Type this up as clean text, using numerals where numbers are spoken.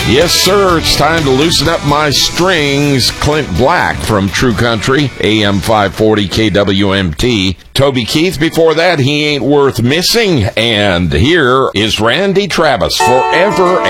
Yes, sir, it's time to loosen up my strings. Clint Black from True Country, AM 540 KWMT. Toby Keith, before that, He Ain't Worth Missing. And here is Randy Travis, Forever